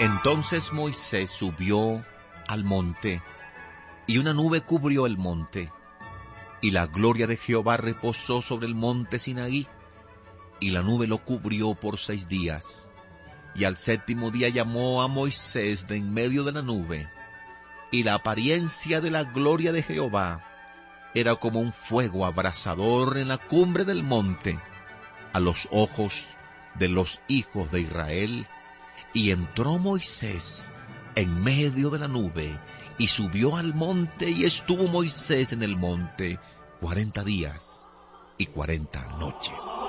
Entonces Moisés subió al monte, y una nube cubrió el monte, y la gloria de Jehová reposó sobre el monte Sinaí, y la nube lo cubrió por 6 días. Y al 7º día llamó a Moisés de en medio de la nube, y la apariencia de la gloria de Jehová era como un fuego abrasador en la cumbre del monte, a los ojos de los hijos de Israel. Y entró Moisés en medio de la nube, y subió al monte, y estuvo Moisés en el monte 40 días y 40 noches.